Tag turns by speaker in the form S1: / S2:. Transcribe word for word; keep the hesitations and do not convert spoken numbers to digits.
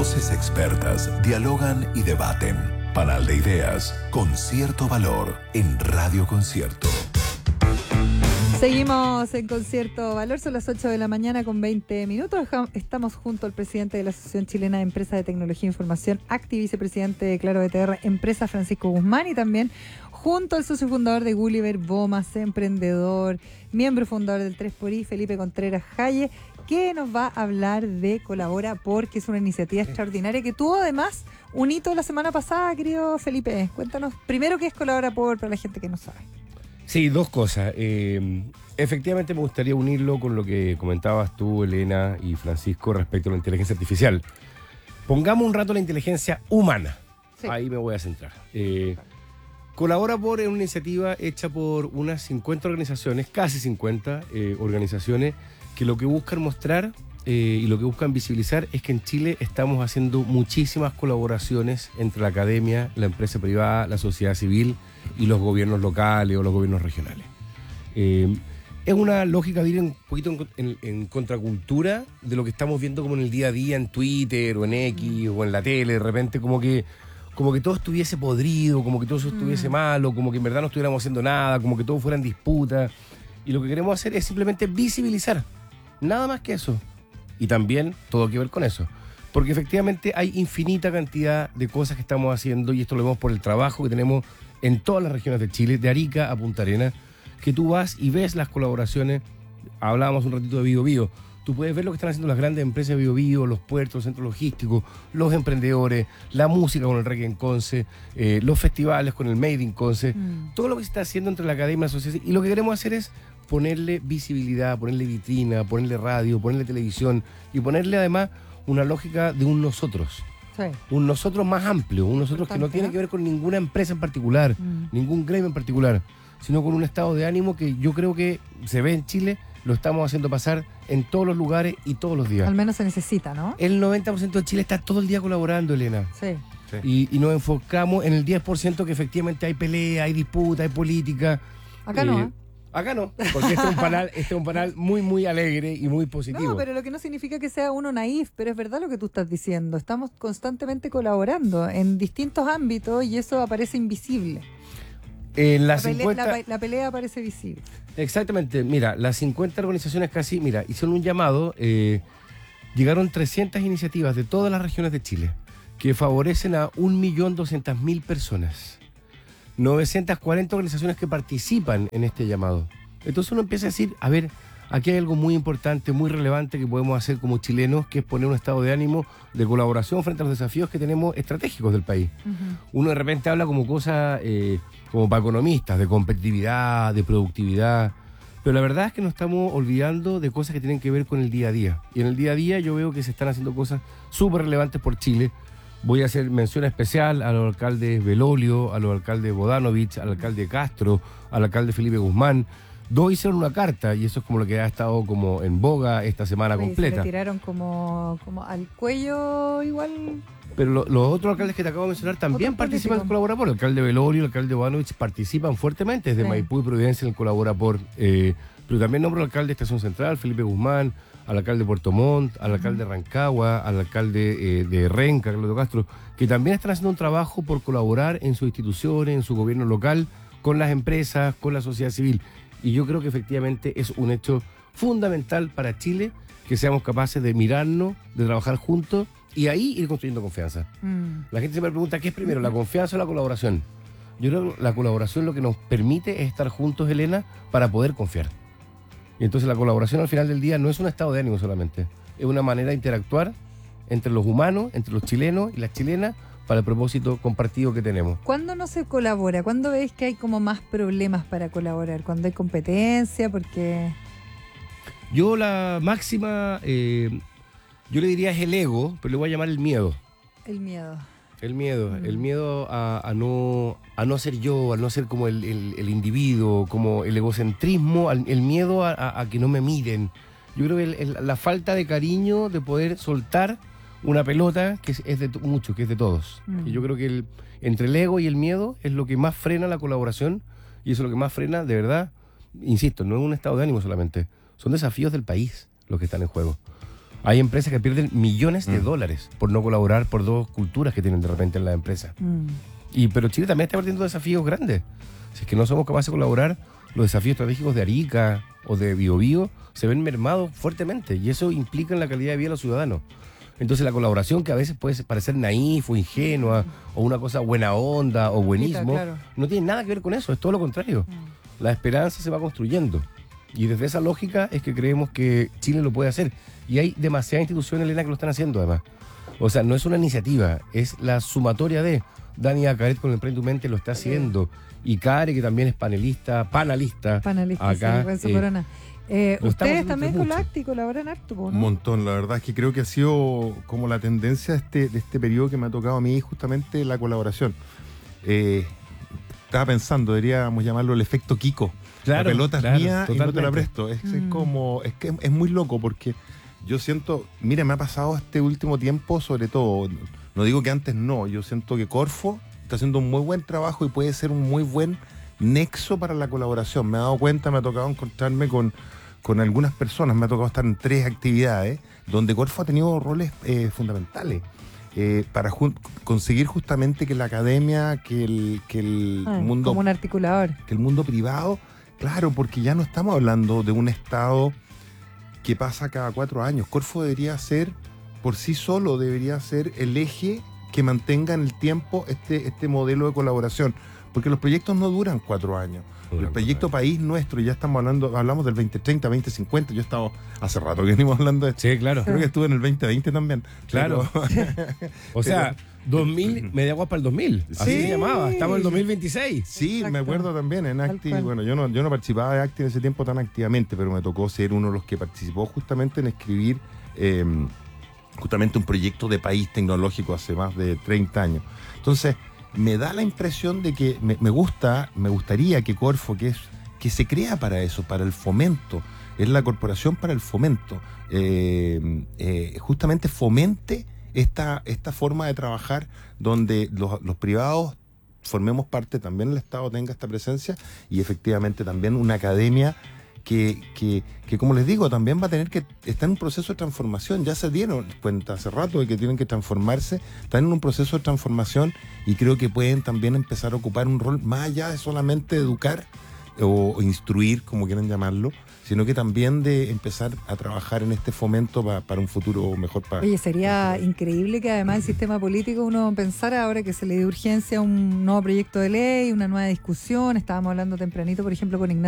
S1: Voces expertas dialogan y debaten. Panal de ideas con cierto valor en Radio Concierto.
S2: Seguimos en Concierto Valor, son las ocho de la mañana con veinte minutos. Estamos junto al presidente de la Asociación Chilena de Empresas de Tecnología e Información, acti vicepresidente de Claro B T R Empresa, Francisco Guzmán, y también junto al socio fundador de Gulliver, Bomas, emprendedor, miembro fundador del tres por I, Felipe Contreras Jaye, que nos va a hablar de Colabora Por, que es una iniciativa extraordinaria que tuvo además un hito la semana pasada, querido Felipe. Cuéntanos primero qué es Colabora Por para la gente que no sabe.
S3: Sí, dos cosas. Eh, efectivamente me gustaría unirlo con lo que comentabas tú, Elena y Francisco, respecto a la inteligencia artificial. Pongamos un rato la inteligencia humana. Sí. Ahí me voy a centrar. Eh, Colabora Por es una iniciativa hecha por unas cincuenta organizaciones, casi cincuenta eh, organizaciones, que lo que buscan mostrar eh, y lo que buscan visibilizar es que en Chile estamos haciendo muchísimas colaboraciones entre la academia, la empresa privada, la sociedad civil y los gobiernos locales o los gobiernos regionales. Eh, es una lógica de ir un poquito en, en, en contracultura de lo que estamos viendo como en el día a día en Twitter o en X o en la tele, de repente como que, como que todo estuviese podrido, como que todo eso estuviese mm. malo, como que en verdad no estuviéramos haciendo nada, como que todo fuera en disputa. Y lo que queremos hacer es simplemente visibilizar, nada más que eso. Y también todo que ver con eso. Porque efectivamente hay infinita cantidad de cosas que estamos haciendo, y esto lo vemos por el trabajo que tenemos en todas las regiones de Chile, de Arica a Punta Arenas, que tú vas y ves las colaboraciones. Hablábamos un ratito de Bio Bio. Tú puedes ver lo que están haciendo las grandes empresas de Bio Bio, los puertos, los centros logísticos, los emprendedores, la música con el reggae en Conce, eh, los festivales con el Made in Conce, mm. todo lo que se está haciendo entre la academia y la asociación. Y lo que queremos hacer es ponerle visibilidad, ponerle vitrina, ponerle radio, ponerle televisión y ponerle además una lógica de un nosotros. Sí. Un nosotros más amplio, un nosotros que no tiene que ver con ninguna empresa en particular, mm. ningún gremio en particular, sino con un estado de ánimo que yo creo que se ve en Chile, lo estamos haciendo pasar en todos los lugares y todos los días.
S2: Al menos se necesita, ¿no?
S3: El noventa por ciento de Chile está todo el día colaborando, Elena.
S2: Sí.
S3: sí. Y, y nos enfocamos en el diez por ciento que efectivamente hay pelea, hay disputa, hay política.
S2: Acá
S3: eh,
S2: no, ¿eh?
S3: Acá no, porque este es un panel, este es un panel muy, muy alegre y muy positivo.
S2: No, pero lo que no significa que sea uno naif, pero es verdad lo que tú estás diciendo. Estamos constantemente colaborando en distintos ámbitos y eso aparece invisible.
S3: En
S2: la,
S3: las
S2: pelea,
S3: cincuenta...
S2: la, la pelea aparece visible.
S3: Exactamente. Mira, las cincuenta organizaciones casi, mira, hicieron un llamado, eh, llegaron trescientas iniciativas de todas las regiones de Chile que favorecen a un millón doscientas mil personas. novecientas cuarenta organizaciones que participan en este llamado. Entonces uno empieza a decir, a ver, aquí hay algo muy importante, muy relevante que podemos hacer como chilenos, que es poner un estado de ánimo de colaboración frente a los desafíos que tenemos estratégicos del país. Uh-huh. Uno de repente habla como cosas, eh, como para economistas, de competitividad, de productividad, pero la verdad es que nos estamos olvidando de cosas que tienen que ver con el día a día. Y en el día a día yo veo que se están haciendo cosas súper relevantes por Chile. Voy a hacer mención especial a los alcaldes Belolio, a los alcaldes Bodanovich, al alcalde Castro, al alcalde Felipe Guzmán. Dos hicieron una carta y eso es como lo que ha estado como en boga esta semana
S2: Oye,
S3: completa.
S2: Se le tiraron como, como al cuello igual.
S3: Pero lo, los otros alcaldes que te acabo de mencionar también participan en Colabora Por. El alcalde Belolio, el alcalde Bodanovich participan fuertemente desde sí. Maipú y Providencia en el Colabora Por. Eh, pero también nombro al alcalde de Estación Central, Felipe Guzmán, al alcalde de Puerto Montt, al alcalde de Rancagua, al alcalde eh, de Renca, Carlos Castro, que también están haciendo un trabajo por colaborar en sus instituciones, en su gobierno local, con las empresas, con la sociedad civil. Y yo creo que efectivamente es un hecho fundamental para Chile que seamos capaces de mirarnos, de trabajar juntos y ahí ir construyendo confianza. Mm. La gente siempre pregunta, ¿qué es primero, la confianza o la colaboración? Yo creo que la colaboración lo que nos permite es estar juntos, Elena, para poder confiar. Y entonces la colaboración al final del día no es un estado de ánimo solamente, es una manera de interactuar entre los humanos, entre los chilenos y las chilenas para el propósito compartido que tenemos.
S2: ¿Cuándo no se colabora? ¿Cuándo ves que hay como más problemas para colaborar? ¿Cuándo hay competencia? Porque...
S3: Yo la máxima, eh, yo le diría es el ego, pero le voy a llamar el miedo.
S2: El miedo.
S3: El miedo, mm. el miedo a, a, no, a no ser yo, a no ser como el, el, el individuo, como el egocentrismo, al, el miedo a, a, a que no me miren. Yo creo que el, el, la falta de cariño de poder soltar una pelota que es, es de muchos, que es de todos. Mm. Y yo creo que el, entre el ego y el miedo es lo que más frena la colaboración y eso es lo que más frena, de verdad, insisto, no es un estado de ánimo solamente, son desafíos del país los que están en juego. Hay empresas que pierden millones de
S4: Mm.
S3: dólares por no colaborar por dos culturas que tienen de repente en la empresa.
S2: Mm.
S3: Y, pero Chile también está perdiendo desafíos grandes. Si es que no somos capaces de colaborar, los desafíos estratégicos de Arica o de Biobío se ven mermados fuertemente y eso implica en la calidad de vida de los ciudadanos. Entonces la colaboración, que a veces puede parecer naif o ingenua o una cosa buena onda o buenismo,
S2: claro.
S3: no tiene nada que ver con eso, es todo lo contrario. La esperanza se va construyendo y desde esa lógica es que creemos que Chile lo puede hacer. Y hay demasiadas instituciones, Elena, que lo están haciendo además. O sea, no es una iniciativa, es la sumatoria de Dani Acaret con el Emprende tu Mente lo está haciendo. Y Care, que también es panelista, panalista.
S2: Panelista,
S3: acá,
S2: sí, con su
S3: eh,
S2: corona. Eh,
S3: lo estamos
S2: ustedes
S3: haciendo
S2: también con
S3: mucho.
S2: la ACTI colaboran harto, po,
S4: Un
S2: ¿no?
S4: montón, la verdad es que creo que ha sido como la tendencia de este, de este periodo que me ha tocado a mí, justamente la colaboración. Eh, estaba pensando, deberíamos llamarlo el efecto Kiko.
S3: Claro,
S4: la pelota
S3: claro,
S4: es mía y no te la
S3: totalmente.
S4: presto. Es, es
S2: Mm.
S4: como, es que es muy loco porque yo siento, mira, me ha pasado este último tiempo, sobre todo, no digo que antes no, yo siento que Corfo está haciendo un muy buen trabajo y puede ser un muy buen nexo para la colaboración. Me he dado cuenta, me ha tocado encontrarme con, con algunas personas, me ha tocado estar en tres actividades donde Corfo ha tenido roles eh, fundamentales. Eh, para jun- conseguir justamente que la academia, que el, que el
S2: Ah,
S4: mundo
S2: como un articulador.
S4: que el mundo privado, claro, porque ya no estamos hablando de un Estado que pasa cada cuatro años. Corfo debería ser, por sí solo, debería ser el eje que mantenga en el tiempo este, este modelo de colaboración. Porque los proyectos no duran cuatro años.
S3: Duran
S4: El proyecto
S3: cuatro
S4: país nuestro, ya estamos hablando, hablamos del veinte treinta, veinte cincuenta. Yo estaba hace rato que venimos hablando de esto.
S3: Sí, claro.
S4: Creo que estuve en el veinte veinte también.
S3: Claro.
S4: Pero-
S3: O sea, dos mil, media agua para el dos mil. Así
S4: Sí.
S3: se llamaba. Estamos en el dos mil veintiséis.
S4: Sí,
S2: Exacto.
S4: me acuerdo también en
S2: Tal
S4: Acti.
S2: cual.
S4: Bueno, yo no, yo no participaba de Acti en ese tiempo tan activamente, pero me tocó ser uno de los que participó justamente en escribir eh, justamente un proyecto de país tecnológico hace más de treinta años. Entonces, me da la impresión de que me, me gusta, me gustaría que Corfo, que es que se crea para eso, para el fomento, es la corporación para el fomento, eh, eh, justamente fomente esta, esta forma de trabajar donde los, los privados formemos parte, también el Estado tenga esta presencia y efectivamente también una academia que, que, que, como les digo, también va a tener que estar en un proceso de transformación. Ya se dieron cuenta hace rato de que tienen que transformarse, están en un proceso de transformación y creo que pueden también empezar a ocupar un rol más allá de solamente educar o instruir, como quieran llamarlo, sino que también de empezar a trabajar en este fomento pa, para un futuro mejor para...
S2: Oye, sería increíble que además el sistema político uno pensara ahora que se le dé urgencia a un nuevo proyecto de ley, una nueva discusión. Estábamos hablando tempranito, por ejemplo, con Ignacio